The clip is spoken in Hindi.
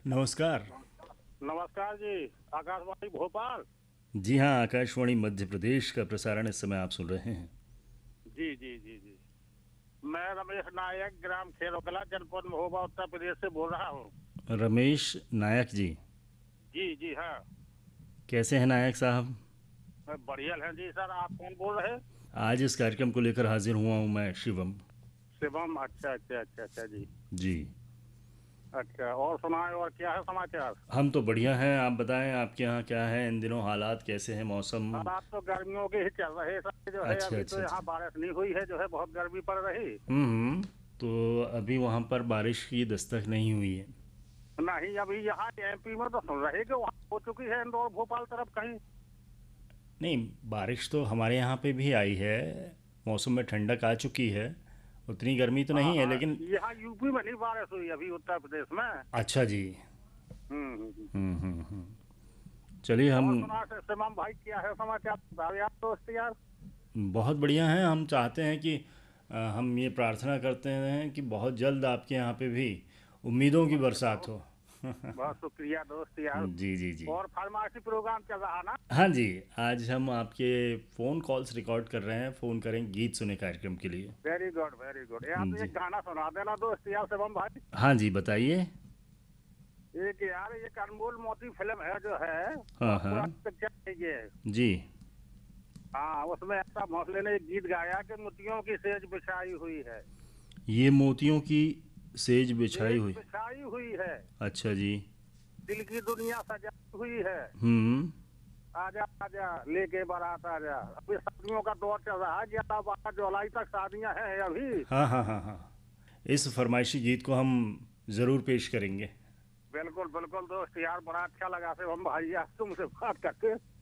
नमस्कार। नमस्कार जी। आकाशवाणी भोपाल। जी हाँ, आकाशवाणी मध्य प्रदेश का प्रसारण इस समय आप सुन रहे हैं। जी जी जी जी। मैं रमेश नायक, ग्राम खेरोकला, जनपद महोबा, उत्तर प्रदेश से बोल रहा हूँ। रमेश नायक जी। जी जी हाँ। कैसे हैं नायक साहब? मैं बढ़िया है जी सर। आप कौन बोल रहे हैं? आज इस कार्यक्रम को लेकर हाजिर हुआ हूँ मैं, शिवम। शिवम, अच्छा अच्छा अच्छा अच्छा जी। जी। अच्छा, और सुनाए, और क्या है समाचार? हम तो बढ़िया हैं, आप बताएं आपके यहाँ क्या है, इन दिनों हालात कैसे हैं, मौसम? हालात तो गर्मियों के ही चल रहे सर, जो है अच्छा अभी अच्छा तो यहाँ अच्छा। बारिश नहीं हुई है, जो है बहुत गर्मी पड़ रही। हम्म। तो अभी वहाँ पर बारिश की दस्तक नहीं हुई है? नहीं, अभी यहाँ एमपी में तो सुन रहे कि वहाँ हो चुकी है, इंदौर भोपाल तरफ कहीं। नहीं, बारिश तो हमारे यहाँ पे भी आई है। मौसम में ठंडक आ चुकी है। उतनी गर्मी तो हाँ नहीं है हाँ, लेकिन। यहाँ यूपी में नहीं बारिश हुई अभी, उत्तर प्रदेश में। अच्छा जी। हम्म। हम्म। चलिए हम। और सुना से शिवम भाई, क्या है समाचार? बताओ यार, दोस्त यार। बहुत बढ़िया हैं। हम चाहते हैं कि हम ये प्रार्थना करते हैं कि बहुत जल्द आपके यहाँ पे भी उम्मीदों की अरे बरसात बहुत हो। बहुत शुक्रिया दोस्त यार। जी जी जी। और फरमाइशी प्रोग्राम चल रहा ना? हाँ जी। आज हम आपके फ़ोन कॉल्स रिकॉर्ड कर रहे हैं, फ़ोन करें गीत सुने कार्यक्रम के लिए। वेरी गुड वेरी गुड यार। तो जी। एक गाना सुना देना दोस्त यार, शिवम भाई। हाँ जी, बताइए। एक यार, ये अनमोल मोती फिल्म है जो है, हाँ बहुत हाँ। पुरानी पिक्चर है ये। जी। हाँ, उसमें ऐसा भोसले ने एक गीत गाया कि मोतियों की सेज बिछाई हुई है। ये मोतियों की सेज बिछाई सेज हुई। बिछाई हुई है, अच्छा जी। दिल की दुनिया सजाई हुई है। हम्म। आजा आजा लेके बारात आजा। अभी शादियों का दौर चल रहा है, 11 12 जुलाई तक शादियां हैं अभी। हाँ हाँ हाँ हाँ। इस फरमाइशी गीत को हम ज़रूर पेश करेंगे। बिल्कुल बिल्कुल दोस्त यार, बड़ा अच्छा लगा शिवम भाई यार तुमसे बात करके।